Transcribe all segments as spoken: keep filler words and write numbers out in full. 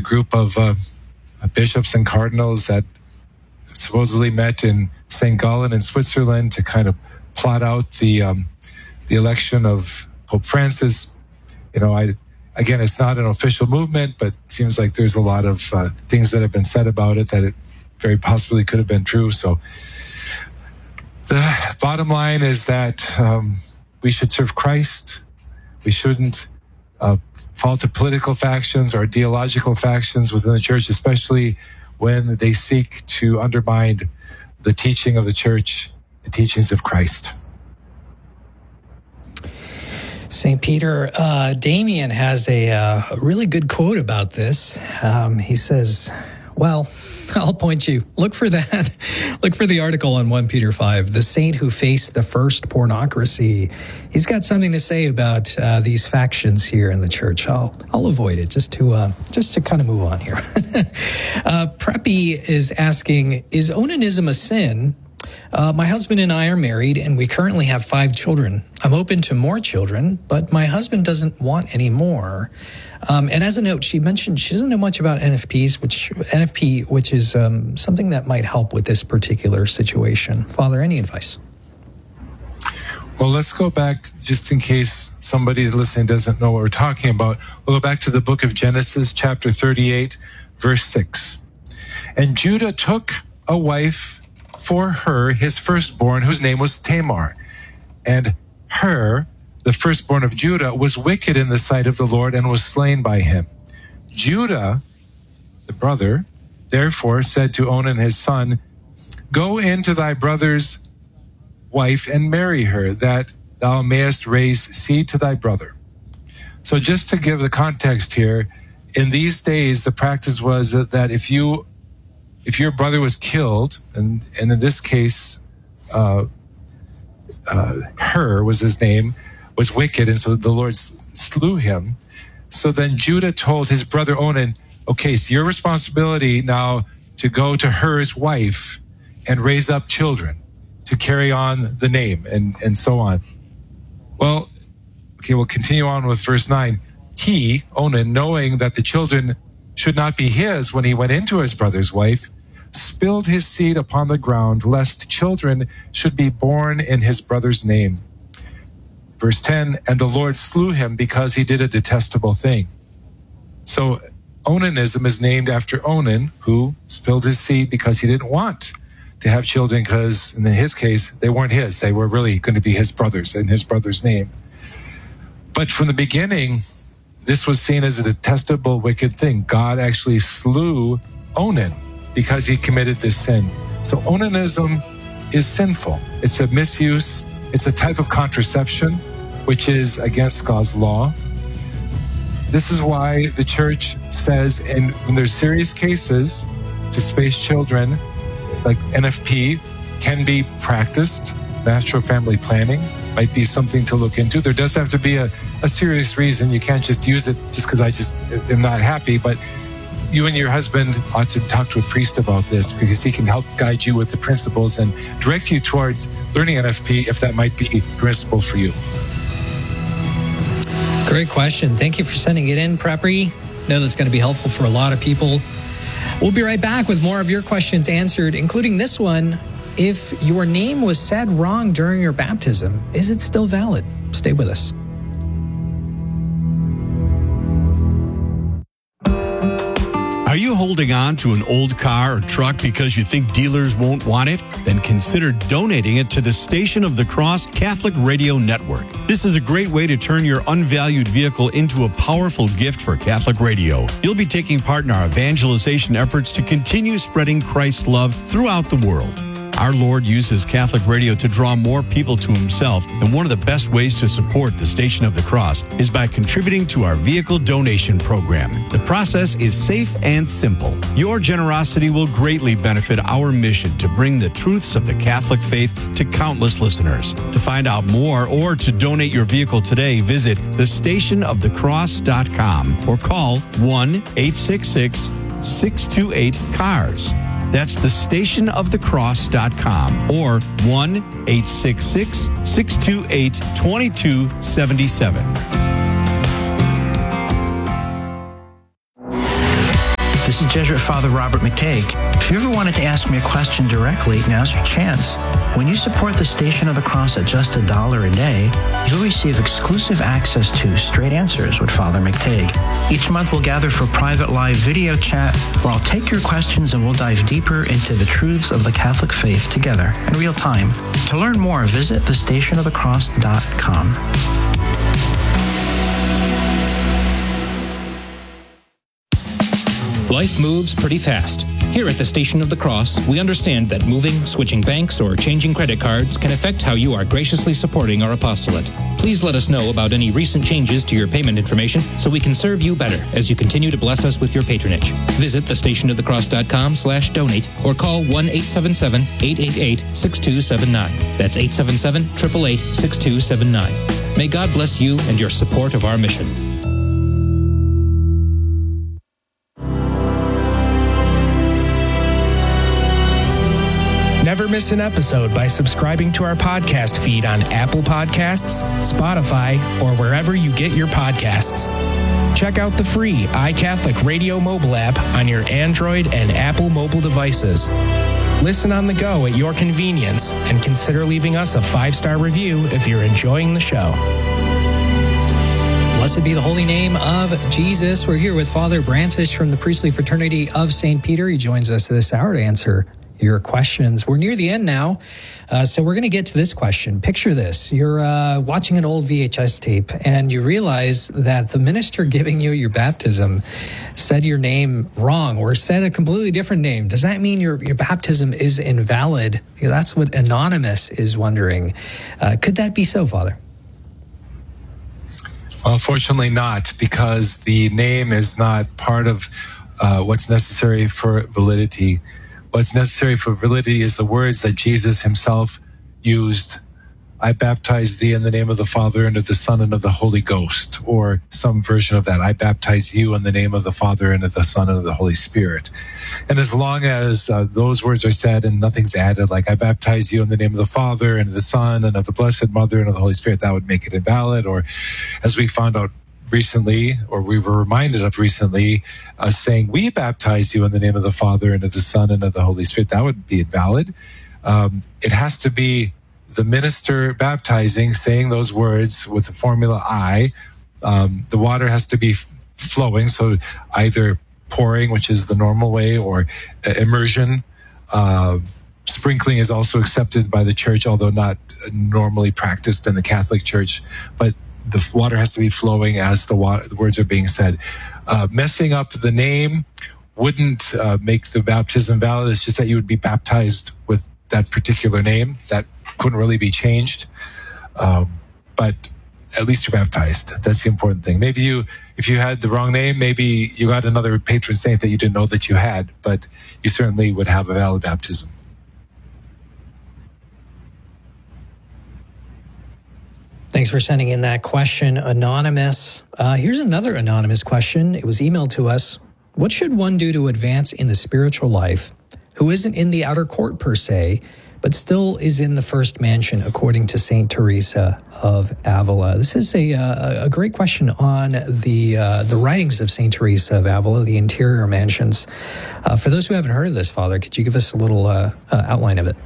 group of uh, bishops and cardinals that supposedly met in Saint Gallen in Switzerland to kind of plot out the um, the election of Pope Francis. You know, I again, it's not an official movement, but it seems like there's a lot of uh, things that have been said about it that it very possibly could have been true. So the bottom line is that um, we should serve Christ. We shouldn't uh, fall to political factions or ideological factions within the church, especially when they seek to undermine the teaching of the church, the teachings of Christ. Saint Peter, uh, Damien has a uh, really good quote about this. Um, he says, well, I'll point you. Look for that. Look for the article on First Peter five, the saint who faced the first pornocracy. He's got something to say about uh, these factions here in the church. I'll I'll avoid it just to uh, just to kind of move on here. uh, Preppy is asking, is onanism a sin? Uh, my husband and I are married, and we currently have five children. I'm open to more children, but my husband doesn't want any more. Um, and as a note, she mentioned she doesn't know much about N F Ps, which N F P, which is um, something that might help with this particular situation. Father, any advice? Well, let's go back, just in case somebody listening doesn't know what we're talking about. We'll go back to the book of Genesis, chapter thirty-eight, verse six. And Judah took a wife for her, his firstborn, whose name was Tamar. And her, the firstborn of Judah, was wicked in the sight of the Lord and was slain by him. Judah, the brother, therefore said to Onan his son, go in to thy brother's wife and marry her, that thou mayest raise seed to thy brother. So just to give the context here, in these days, the practice was that if you If your brother was killed, and, and in this case, uh, uh, Hur was his name, was wicked, and so the Lord slew him. So then Judah told his brother Onan, okay, so your responsibility now to go to Hur's wife and raise up children to carry on the name, and, and so on. Well, okay, we'll continue on with verse nine. He, Onan, knowing that the children should not be his when he went into his brother's wife, spilled his seed upon the ground, lest children should be born in his brother's name. Verse ten, and the Lord slew him because he did a detestable thing. So Onanism is named after Onan, who spilled his seed because he didn't want to have children, because in his case, they weren't his. They were really going to be his brothers in his brother's name. But from the beginning, this was seen as a detestable, wicked thing. God actually slew Onan because he committed this sin. So onanism is sinful. It's a misuse. It's a type of contraception, which is against God's law. This is why the church says, in, when there's serious cases to space children, like N F P can be practiced. Natural family planning might be something to look into. There does have to be a, a serious reason. You can't just use it just because I just am not happy, but you and your husband ought to talk to a priest about this, because he can help guide you with the principles and direct you towards learning N F P if that might be permissible for you. Great question. Thank you for sending it in, Preppery. I know that's going to be helpful for a lot of people. We'll be right back with more of your questions answered, including this one. If your name was said wrong during your baptism, is it still valid? Stay with us. Are you holding on to an old car or truck because you think dealers won't want it? Then consider donating it to the Station of the Cross Catholic Radio Network. This is a great way to turn your unvalued vehicle into a powerful gift for Catholic radio. You'll be taking part in our evangelization efforts to continue spreading Christ's love throughout the world. Our Lord uses Catholic radio to draw more people to himself, and one of the best ways to support the Station of the Cross is by contributing to our vehicle donation program. The process is safe and simple. Your generosity will greatly benefit our mission to bring the truths of the Catholic faith to countless listeners. To find out more or to donate your vehicle today, visit the station of the cross dot com or call one eight six six, six two eight, C A R S. That's the station of the cross dot com or one eight six six, six two eight, two two seven seven. This is Jesuit Father Robert McTague. If you ever wanted to ask me a question directly, now's your chance. When you support the Station of the Cross at just a dollar a day, you'll receive exclusive access to Straight Answers with Father McTague. Each month we'll gather for private live video chat where I'll take your questions and we'll dive deeper into the truths of the Catholic faith together in real time. To learn more, visit the station of the cross dot com. Life moves pretty fast. Here at the Station of the Cross, we understand that moving, switching banks, or changing credit cards can affect how you are graciously supporting our apostolate. Please let us know about any recent changes to your payment information so we can serve you better as you continue to bless us with your patronage. Visit the station of the cross dot com slash donate or call one eight seven seven, eight eight eight, six two seven nine. That's eight seven seven, eight eight eight, six two seven nine. May God bless you and your support of our mission. Never miss an episode by subscribing to our podcast feed on Apple Podcasts, Spotify, or wherever you get your podcasts. Check out the free iCatholic Radio mobile app on your Android and Apple mobile devices. Listen on the go at your convenience and consider leaving us a five-star review if you're enjoying the show. Blessed be the holy name of Jesus. We're here with Father Brancis from the Priestly Fraternity of Saint Peter. He joins us this hour to answer your questions. We're near the end now, uh, so we're going to get to this question. Picture this. You're uh, watching an old V H S tape, and you realize that the minister giving you your baptism said your name wrong or said a completely different name. Does that mean your, your baptism is invalid? That's what Anonymous is wondering. Uh, could that be so, Father? Well, unfortunately not, because the name is not part of uh, what's necessary for validity. What's necessary for validity is the words that Jesus himself used. I baptize thee in the name of the Father and of the Son and of the Holy Ghost, or some version of that. I baptize you in the name of the Father and of the Son and of the Holy Spirit. And as long as uh, those words are said and nothing's added, like I baptize you in the name of the Father and of the Son and of the Blessed Mother and of the Holy Spirit, that would make it invalid. Or as we found out recently, or we were reminded of recently, uh, saying, we baptize you in the name of the Father and of the Son and of the Holy Spirit, that would be invalid. Um, it has to be the minister baptizing, saying those words with the formula I. Um, the water has to be f- flowing, so either pouring, which is the normal way, or uh, immersion. Uh, sprinkling is also accepted by the church, although not normally practiced in the Catholic Church, but the water has to be flowing as the, wa- the words are being said. Uh, messing up the name wouldn't uh, make the baptism valid. It's just that you would be baptized with that particular name. That couldn't really be changed. Um, but at least you're baptized. That's the important thing. Maybe you, if you had the wrong name, maybe you got another patron saint that you didn't know that you had, but you certainly would have a valid baptism. Thanks for sending in that question, Anonymous. Uh, here's another anonymous question. It was emailed to us. What should one do to advance in the spiritual life who isn't in the outer court per se, but still is in the first mansion, according to Saint Teresa of Avila? This is a, uh, a great question on the uh, the writings of Saint Teresa of Avila, the interior mansions. Uh, for those who haven't heard of this, Father, could you give us a little uh, uh, outline of it?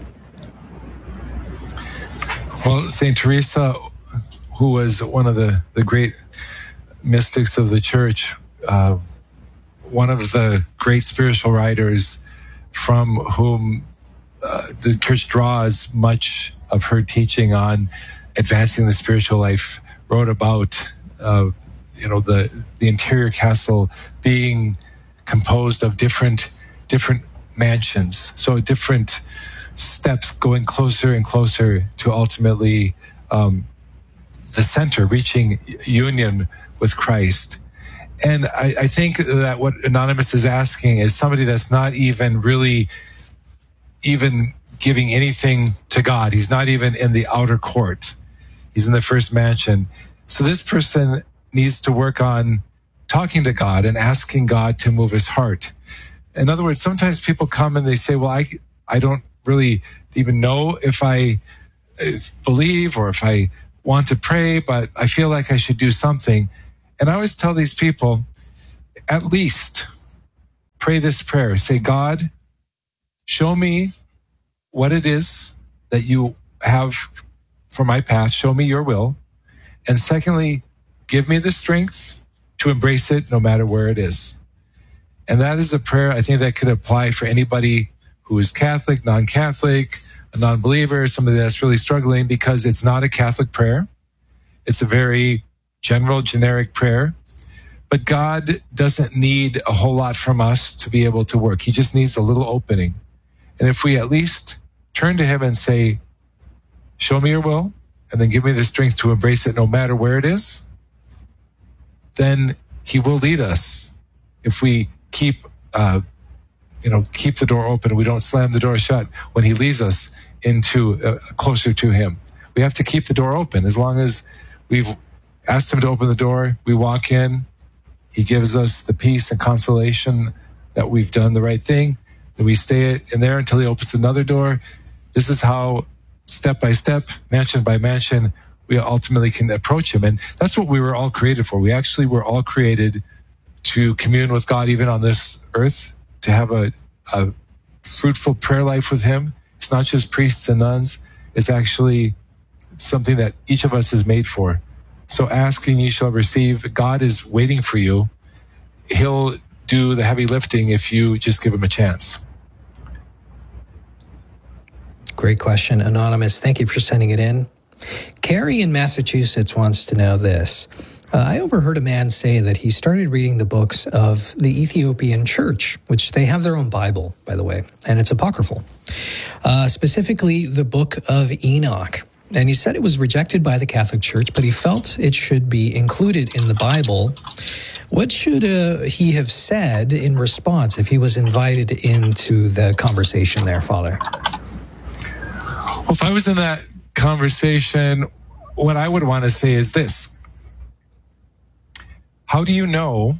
Well, Saint Teresa, who was one of the, the great mystics of the church, uh, one of the great spiritual writers from whom uh, the church draws much of her teaching on advancing the spiritual life, wrote about uh, you know the the interior castle being composed of different different mansions, so different steps going closer and closer to ultimately um, the center, reaching union with Christ. And I, I think that what Anonymous is asking is somebody that's not even really even giving anything to God. He's not even in the outer court. He's in the first mansion. So this person needs to work on talking to God and asking God to move his heart. In other words, sometimes people come and they say, well, I, I don't really even know if I believe or if I want to pray, but I feel like I should do something. And I always tell these people, at least pray pray this prayer. Say, God, show me what it is that you have for my path. Show me your will. And secondly, give me the strength to embrace it no matter where it is. And that is a prayer I think that could apply for anybody who is Catholic, non-Catholic, a non-believer, somebody that's really struggling, because it's not a Catholic prayer. It's a very general, generic prayer. But God doesn't need a whole lot from us to be able to work. He just needs a little opening. And if we at least turn to him and say, show me your will, and then give me the strength to embrace it no matter where it is, then he will lead us. If we keep, uh, you know, keep the door open, we don't slam the door shut when he leads us into uh, closer to him. We have to keep the door open. As long as we've asked him to open the door, we walk in, he gives us the peace and consolation that we've done the right thing, and we stay in there until he opens another door. This is how, step by step, mansion by mansion, we ultimately can approach him. And that's what we were all created for. We actually were all created to commune with God even on this earth, to have a, a fruitful prayer life with him. It's not just priests and nuns. It's actually something that each of us is made for. So ask and you shall receive. God is waiting for you. He'll do the heavy lifting if you just give him a chance. Great question, Anonymous. Thank you for sending it in. Carrie in Massachusetts wants to know this. Uh, I overheard a man say that he started reading the books of the Ethiopian Church, which they have their own Bible, by the way, and it's apocryphal, uh, specifically the Book of Enoch. And he said it was rejected by the Catholic Church, but he felt it should be included in the Bible. What should uh, he have said in response if he was invited into the conversation there, Father? Well, if I was in that conversation, what I would want to say is this. How do you know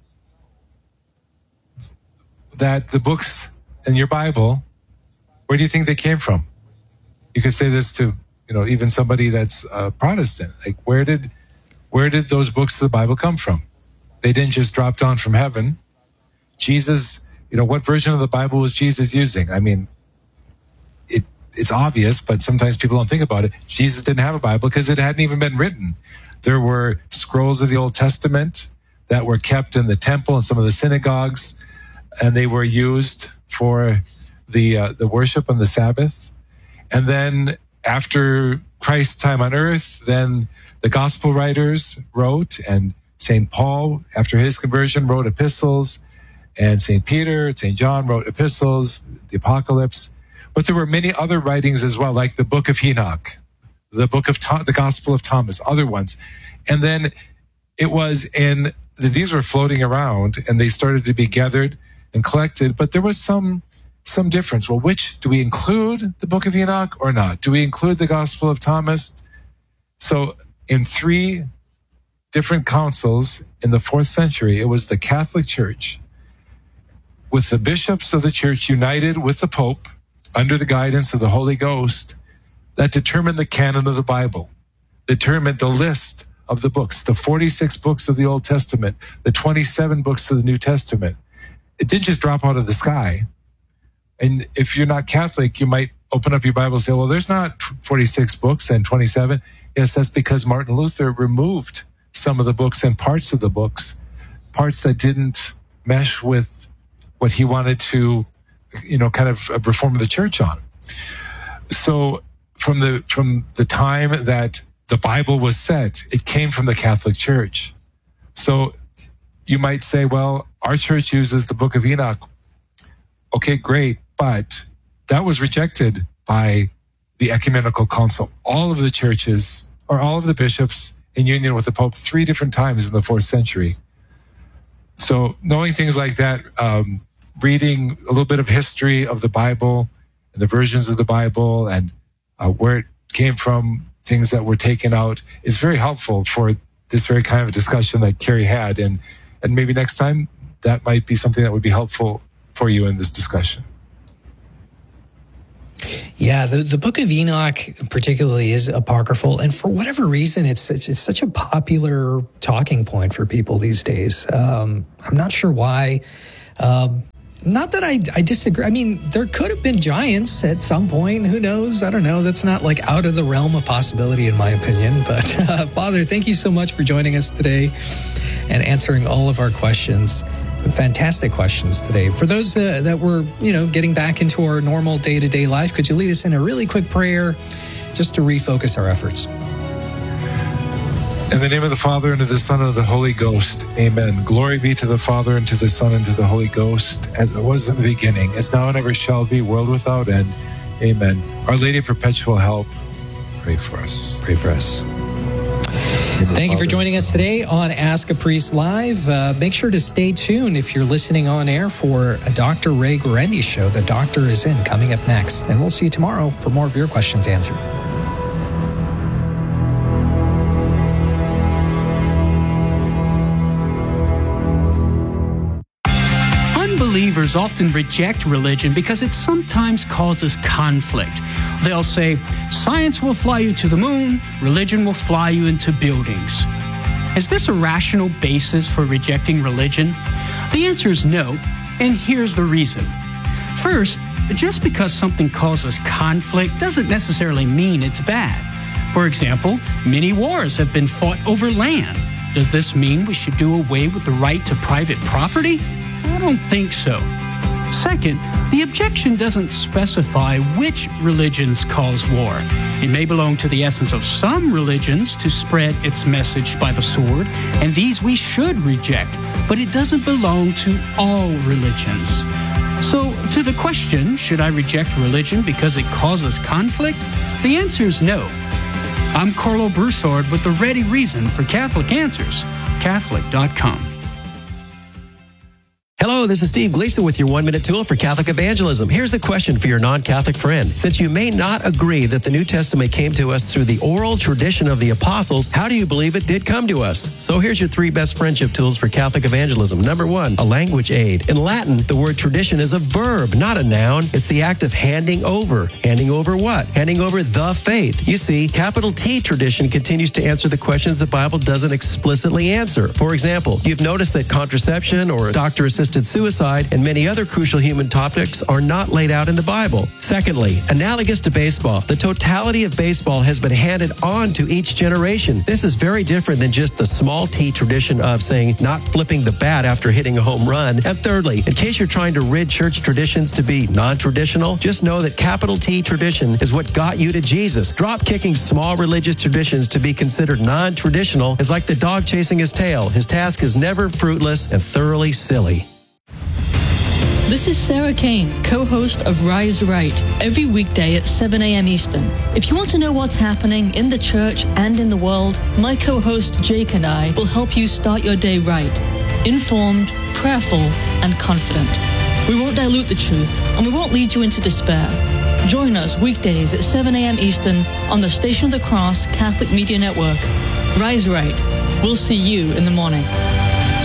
that the books in your Bible, where do you think they came from? You could say this to, you know, even somebody that's a Protestant. Like, where did, where did those books of the Bible come from? They didn't just drop down from heaven. Jesus, you know, what version of the Bible was Jesus using? I mean, it it's obvious, but sometimes people don't think about it. Jesus didn't have a Bible because it hadn't even been written. There were scrolls of the Old Testament that were kept in the temple and some of the synagogues, and they were used for the uh, the worship on the Sabbath. And then after Christ's time on earth, then the gospel writers wrote, and Saint Paul, after his conversion, wrote epistles, and Saint Peter, Saint John wrote epistles, the Apocalypse. But there were many other writings as well, like the Book of Enoch, the Book of Th- the Gospel of Thomas, other ones. And then it was in, these were floating around, and they started to be gathered and collected, but there was some some difference. Well, which, do we include the Book of Enoch or not? Do we include the Gospel of Thomas? So in three different councils in the fourth century, it was the Catholic Church, with the bishops of the church united with the Pope under the guidance of the Holy Ghost, that determined the canon of the Bible, determined the list of the books, the forty-six books of the Old Testament, the twenty-seven books of the New Testament. It didn't just drop out of the sky. And if you're not Catholic, you might open up your Bible and say, well, there's not forty-six books and twenty-seven. Yes, that's because Martin Luther removed some of the books and parts of the books, parts that didn't mesh with what he wanted to, you know, kind of reform the church on. So from the from the time that the Bible was set, it came from the Catholic Church. So you might say, well, our church uses the Book of Enoch. Okay, great, but that was rejected by the Ecumenical Council. All of the churches, or all of the bishops in union with the Pope, three different times in the fourth century. So knowing things like that, um, reading a little bit of history of the Bible and the versions of the Bible and uh, where it came from, things that were taken out, is very helpful for this very kind of discussion that Carrie had. And, and maybe next time that might be something that would be helpful for you in this discussion. Yeah, the, the Book of Enoch particularly is apocryphal, and for whatever reason, it's such, it's such a popular talking point for people these days. Um, I'm not sure why. Um, not that I, I disagree. I mean, there could have been giants at some point. Who knows? I don't know. That's not like out of the realm of possibility, in my opinion. But uh, Father, thank you so much for joining us today and answering all of our questions. Fantastic questions today. For those uh, that were, you know, getting back into our normal day-to-day life, could you lead us in a really quick prayer just to refocus our efforts? In the name of the Father, and of the Son, and of the Holy Ghost. Amen. Glory be to the Father, and to the Son, and to the Holy Ghost, as it was in the beginning, is now, and ever shall be, world without end. Amen. Our Lady of Perpetual Help, pray for us. Pray for us. Thank you for joining us today on Ask a Priest Live. Uh, make sure to stay tuned if you're listening on air for a Doctor Ray Guarendi show. The Doctor is in, coming up next. And we'll see you tomorrow for more of your questions answered. Unbelievers often reject religion because it sometimes causes conflict. They'll say, science will fly you to the moon, religion will fly you into buildings. Is this a rational basis for rejecting religion? The answer is no, and here's the reason. First, just because something causes conflict doesn't necessarily mean it's bad. For example, many wars have been fought over land. Does this mean we should do away with the right to private property? I don't think so. Second, the objection doesn't specify which religions cause war. It may belong to the essence of some religions to spread its message by the sword, and these we should reject, but it doesn't belong to all religions. So, to the question, should I reject religion because it causes conflict? The answer is no. I'm Carlo Broussard with the ready reason for Catholic Answers, Catholic dot com. Hello, this is Steve Gleason with your one-minute tool for Catholic evangelism. Here's the question for your non-Catholic friend. Since you may not agree that the New Testament came to us through the oral tradition of the apostles, how do you believe it did come to us? So here's your three best friendship tools for Catholic evangelism. Number one, a language aid. In Latin, the word tradition is a verb, not a noun. It's the act of handing over. Handing over what? Handing over the faith. You see, capital T tradition continues to answer the questions the Bible doesn't explicitly answer. For example, you've noticed that contraception or doctor-assisted suicide and many other crucial human topics are not laid out in the Bible. Secondly, analogous to baseball, the totality of baseball has been handed on to each generation. This is very different than just the small T tradition of saying not flipping the bat after hitting a home run. And thirdly, in case you're trying to rid church traditions to be non-traditional, just know that capital T tradition is what got you to Jesus. Drop kicking small religious traditions to be considered non-traditional is like the dog chasing his tail. His task is never fruitless and thoroughly silly. This is Sarah Kane, co-host of Rise Right, every weekday at seven a.m. Eastern. If you want to know what's happening in the church and in the world, my co-host Jake and I will help you start your day right, informed, prayerful, and confident. We won't dilute the truth, and we won't lead you into despair. Join us weekdays at seven a.m. Eastern on the Station of the Cross Catholic Media Network. Rise Right. We'll see you in the morning.